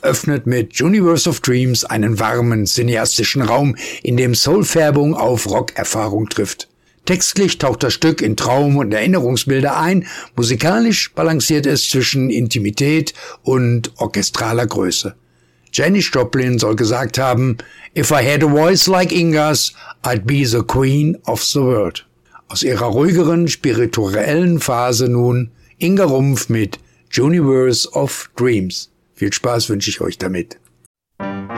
öffnet mit Universe of Dreams einen warmen, cineastischen Raum, in dem Soulfärbung auf Rockerfahrung trifft. Textlich taucht das Stück in Traum- und Erinnerungsbilder ein, musikalisch balanciert es zwischen Intimität und orchestraler Größe. Janis Joplin soll gesagt haben, "If I had a voice like Inga's, I'd be the queen of the world." Aus ihrer ruhigeren, spirituellen Phase nun Inga Rumpf mit Universe of Dreams. Viel Spaß wünsche ich euch damit.